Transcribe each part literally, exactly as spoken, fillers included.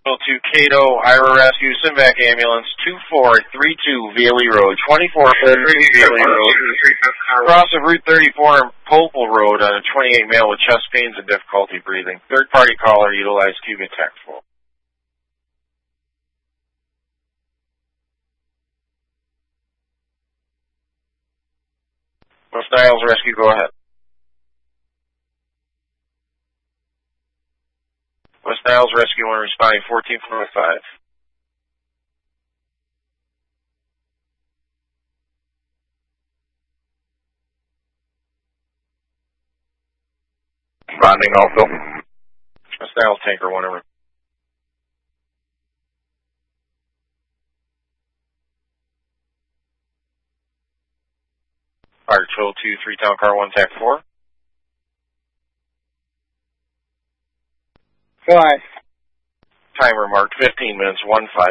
to Cato, Ira Rescue, Simvac Ambulance, two four three two Bailey Road, twenty-four thirty Bailey Road, cross of Route thirty-four and Popel Road on a twenty-eight male with chest pains and difficulty breathing. Third-party caller utilized Cuba Tactful. West Niles Rescue, go ahead. West Niles Rescue one responding fourteen forty-five. Responding also. West Niles Tanker one over. Fire Patrol two, three Town Car one, Tac four. Five. Timer marked fifteen minutes, one five.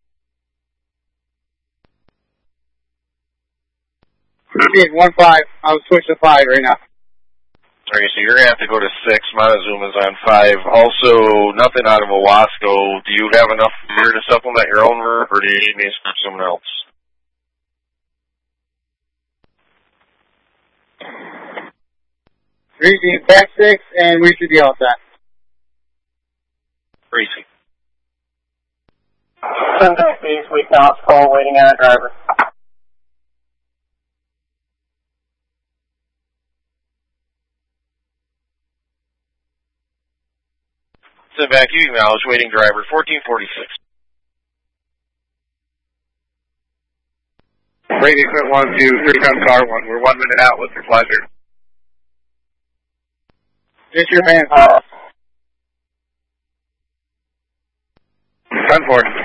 fifteen, one five. I'll switch to five right now. Okay, so you're going to have to go to six. Montezuma's on five. Also, nothing out of Owasco. Do you have enough gear to supplement your own verb, or do you need me to script someone else? Reaching back six, and we should be all set. Greasy. Sunday East, we now call waiting on a driver. Send back, you acknowledge waiting driver, fourteen forty-six. Radio equipment one, two, three Town Car one. We're one minute out with your pleasure. Just your man. Uh, ten four.